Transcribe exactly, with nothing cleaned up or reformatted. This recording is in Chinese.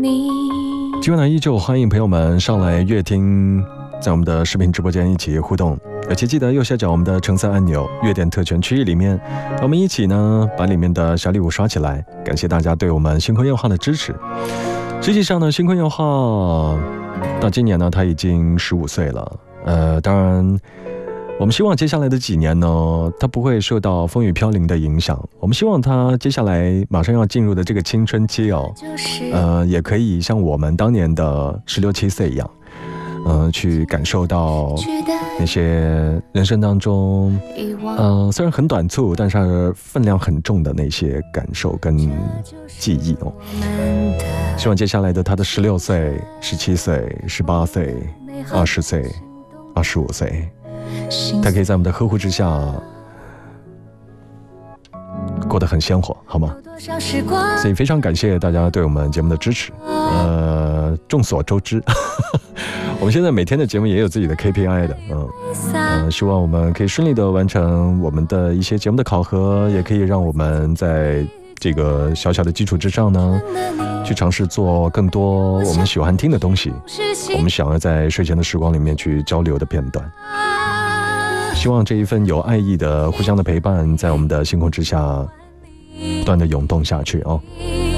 今晚呢，依旧欢迎朋友们上来乐听，在我们的视频直播间一起互动，而且记得右下角我们的橙色按钮乐点特权区域里面，我们一起呢把里面的小礼物刷起来。感谢大家对我们星空夜话的支持。实际上呢，星空夜话到今年呢，他已经十五岁了。呃，当然，我们希望接下来的几年呢，他不会受到风雨飘零的影响。我们希望他接下来马上要进入的这个青春期哦，呃，也可以像我们当年的十六七岁一样，呃，去感受到那些人生当中，呃，虽然很短促，但是分量很重的那些感受跟记忆哦。希望接下来的他的十六岁、十七岁、十八岁、二十岁、二十五岁，他可以在我们的呵护之下过得很鲜活，好吗？所以非常感谢大家对我们节目的支持。呃，众所周知，我们现在每天的节目也有自己的 K P I 的，嗯、呃，希望我们可以顺利的完成我们的一些节目的考核，也可以让我们在这个小小的基础之上呢，去尝试做更多我们喜欢听的东西，我们想要在睡前的时光里面去交流的片段。希望这一份有爱意的互相的陪伴，在我们的星空之下不断的涌动下去哦。